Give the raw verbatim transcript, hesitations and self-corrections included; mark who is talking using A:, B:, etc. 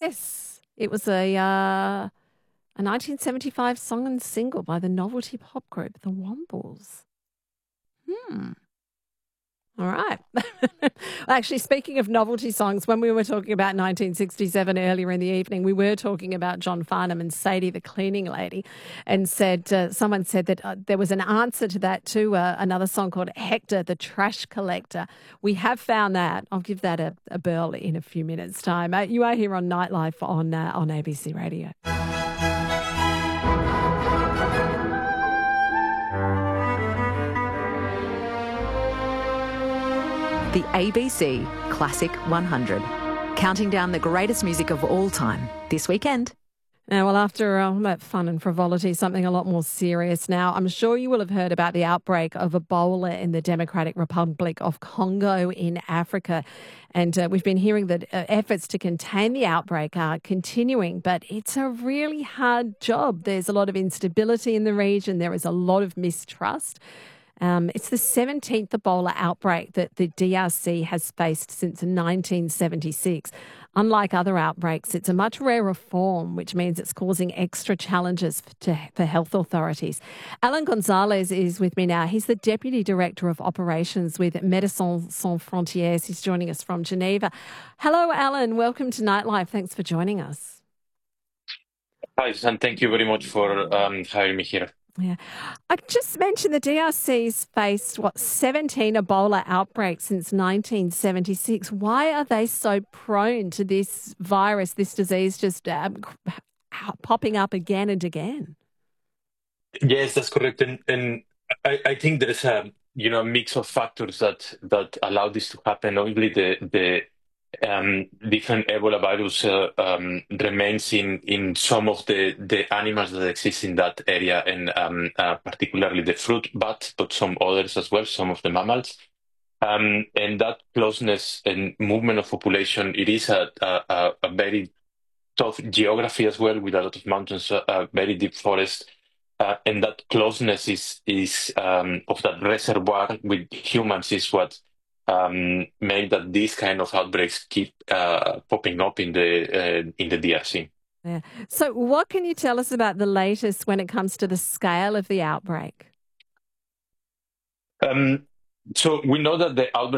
A: Yes, it was a uh, a nineteen seventy-five song and single by the novelty pop group The Wombles. Hmm. All right. Actually, speaking of novelty songs, when we were talking about nineteen sixty-seven earlier in the evening, we were talking about John Farnham and Sadie the cleaning lady, and said uh, someone said that uh, there was an answer to that to uh, another song called Hector the Trash Collector. We have found that. I'll give that a, a burl in a few minutes' time. Uh, you are here on Nightlife on uh, on A B C Radio.
B: The A B C Classic one hundred, counting down the greatest music of all time this weekend.
A: Now, well, after all that fun and frivolity, something a lot more serious now. I'm sure you will have heard about the outbreak of Ebola in the Democratic Republic of Congo in Africa. And uh, we've been hearing that uh, efforts to contain the outbreak are continuing, but it's a really hard job. There's a lot of instability in the region. There is a lot of mistrust. Um, it's the seventeenth Ebola outbreak that the D R C has faced since nineteen seventy-six. Unlike other outbreaks, it's a much rarer form, which means it's causing extra challenges for, to, for health authorities. Alan Gonzalez is with me now. He's the Deputy Director of Operations with Médecins Sans Frontières. He's joining us from Geneva. Hello, Alan. Welcome to Nightlife. Thanks for joining us.
C: Hi, and thank you very much for um, having me here.
A: Yeah. I just mentioned the D R C's faced, what, seventeen Ebola outbreaks since nineteen seventy-six. Why are they so prone to this virus, this disease just um, popping up again and again?
C: Yes, that's correct. And, and I, I think there's a you know mix of factors that, that allow this to happen. Obviously, the, the um, different Ebola virus uh, um, remains in, in some of the, the animals that exist in that area, and um, uh, particularly the fruit bats, but some others as well, some of the mammals. Um, and that closeness and movement of population, it is a, a, a very tough geography as well, with a lot of mountains, uh, a very deep forest. Uh, and that closeness is, is um, of that reservoir with humans is what Um, made that these kind of outbreaks keep uh, popping up in the uh, in the D R C.
A: Yeah. So what can you tell us about the latest when it comes to the scale of the outbreak?
C: Um, so we know that the outbreak